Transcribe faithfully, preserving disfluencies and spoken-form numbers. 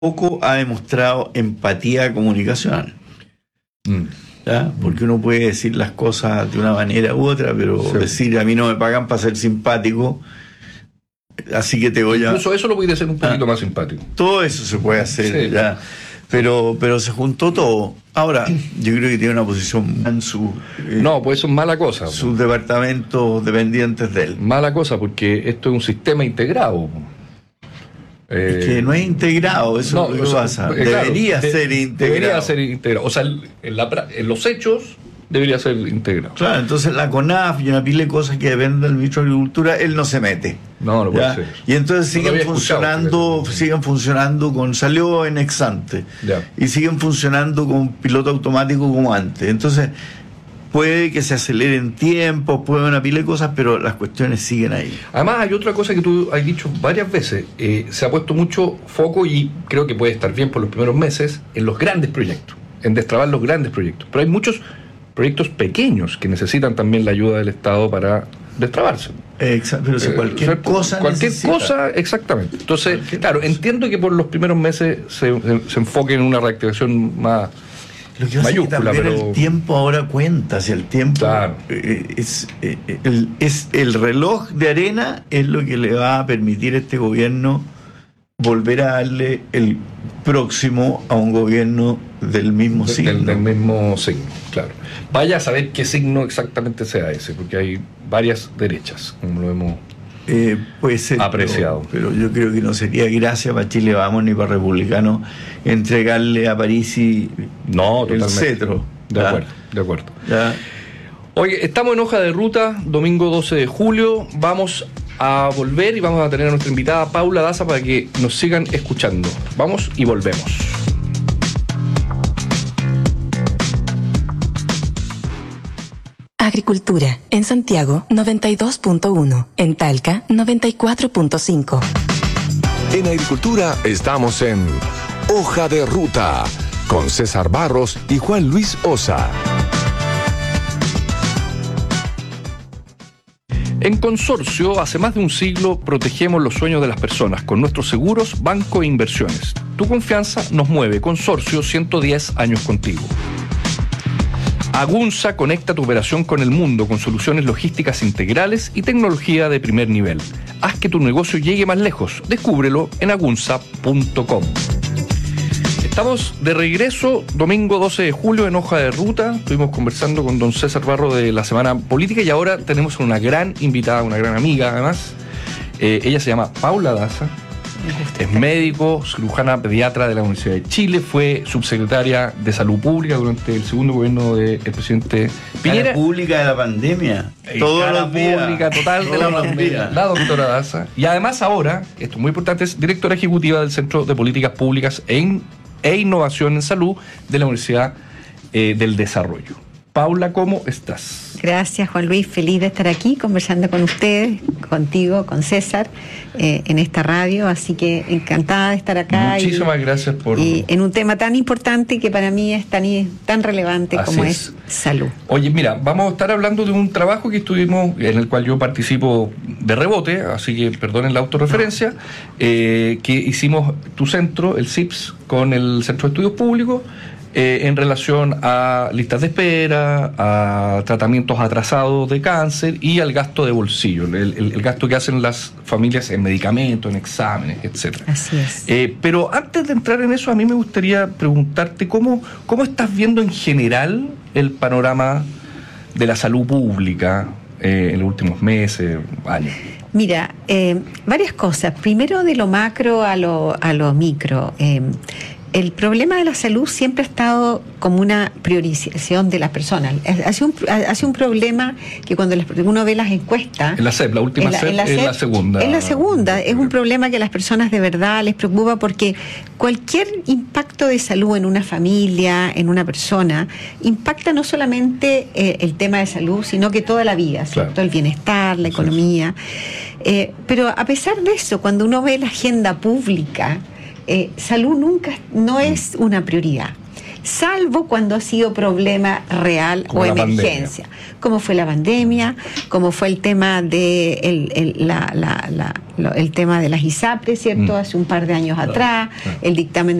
poco ha demostrado empatía comunicacional. Mm. ¿Ya? Porque uno puede decir las cosas de una manera u otra, pero sí. decir a mí no me pagan para ser simpático, así que te voy a... Incluso eso lo puede hacer un poquito ah, más simpático. Todo eso se puede hacer, sí. ya. Pero, pero se juntó todo. Ahora, yo creo que tiene una posición en su... Eh, no, pues eso es mala cosa. Sus pues. departamentos dependientes de él. Mala cosa, porque esto es un sistema integrado. Eh, es que no es integrado, eso no, es lo que pasa. Eh, debería claro, ser de, integrado. Debería ser integrado. O sea, en, la, en los hechos debería ser integrado. Claro, entonces la CONAF y una pila de cosas que dependen del ministro de Agricultura, él no se mete. No, no puede ¿ya? ser. Y entonces siguen no funcionando, siguen funcionando con, salió en ex ante, ya. y siguen funcionando con piloto automático como antes. Entonces, puede que se aceleren tiempos, puede haber una pila de cosas, pero las cuestiones siguen ahí. Además, hay otra cosa que tú has dicho varias veces. Eh, se ha puesto mucho foco, y creo que puede estar bien por los primeros meses, en los grandes proyectos, en destrabar los grandes proyectos. Pero hay muchos proyectos pequeños que necesitan también la ayuda del Estado para destrabarse. Exacto, pero si cualquier eh, cosa cualquier necesita. cosa, exactamente. Entonces, cualquier claro, cosa. Entiendo que por los primeros meses se, se, se enfoque en una reactivación más Lo que mayúscula, es que también pero el tiempo ahora cuenta, si el tiempo claro. eh, es, eh, el, es el reloj de arena es lo que le va a permitir a este gobierno volver a darle el próximo a un gobierno del mismo de, signo. Del, del mismo signo, claro. Vaya a saber qué signo exactamente sea ese, porque hay varias derechas, como lo hemos eh, puede ser, apreciado. Pero, pero yo creo que no sería gracia para Chile Vamos ni para Republicano entregarle a Parisi no, el cetro. De acuerdo, de acuerdo. ¿Ya? Oye, estamos en Hoja de Ruta, domingo doce de julio. Vamos a volver y vamos a tener a nuestra invitada Paula Daza para que nos sigan escuchando. Vamos y volvemos. Agricultura, en Santiago noventa y dos punto uno, en Talca noventa y cuatro punto cinco. En Agricultura estamos en Hoja de Ruta, con César Barros y Juan Luis Osa. En Consorcio, hace más de un siglo, protegemos los sueños de las personas con nuestros seguros, banco e inversiones. Tu confianza nos mueve. Consorcio, ciento diez años contigo. Agunza conecta tu operación con el mundo con soluciones logísticas integrales y tecnología de primer nivel. Haz que tu negocio llegue más lejos. Descúbrelo en agunza punto com. Estamos de regreso, domingo doce de julio, en Hoja de Ruta. Estuvimos conversando con don César Barro de la Semana Política y ahora tenemos una gran invitada, una gran amiga además. Eh, ella se llama Paula Daza, es médico, cirujana pediatra de la Universidad de Chile, fue subsecretaria de Salud Pública durante el segundo gobierno del presidente Piñera. Cara pública de la pandemia. Todos cara los días. Pública total de la pandemia. La doctora Daza. Y además ahora, esto es muy importante, es directora ejecutiva del Centro de Políticas Públicas e in- e Innovación en Salud de la Universidad eh, del Desarrollo. Paula, ¿cómo estás? Gracias, Juan Luis. Feliz de estar aquí conversando con ustedes, contigo, con César, eh, en esta radio. Así que encantada de estar acá. Muchísimas y, gracias por... Y en un tema tan importante que para mí es tan, tan relevante Así como es. es salud. Oye, mira, vamos a estar hablando de un trabajo que estuvimos, en el cual yo participo de rebote, así que perdonen la autorreferencia, no. eh, que hicimos tu centro, el C I P S, con el Centro de Estudios Públicos, Eh, en relación a listas de espera, a tratamientos atrasados de cáncer y al gasto de bolsillo, el, el, el gasto que hacen las familias en medicamentos, en exámenes, etcétera. Así es. Eh, pero antes de entrar en eso, a mí me gustaría preguntarte cómo, cómo estás viendo en general el panorama de la salud pública eh, en los últimos meses, años. Mira, eh, varias cosas. Primero de lo macro a lo, a lo micro. Eh, El problema de la salud siempre ha estado como una priorización de las personas. Ha sido un, ha sido un problema que cuando uno ve las encuestas... En la C E P, la última C E P, es la segunda. Es la segunda. Es un problema que a las personas de verdad les preocupa porque cualquier impacto de salud en una familia, en una persona, impacta no solamente eh, el tema de salud, sino que toda la vida, ¿cierto? Claro. El bienestar, la economía. Eh, pero a pesar de eso, cuando uno ve la agenda pública... Eh, salud nunca no es una prioridad. salvo cuando ha sido problema real como o emergencia, pandemia. Como fue la pandemia, como fue el tema de el, el, la, la, la, el tema de las ISAPRES, ¿cierto? Mm. Hace un par de años claro. atrás, claro. el dictamen